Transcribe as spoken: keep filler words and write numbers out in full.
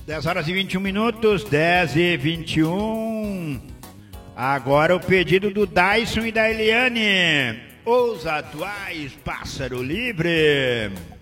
dez horas e vinte e um minutos, dez e vinte e um. Agora o pedido do Dyson e da Eliane. Os atuais Pássaro Livre.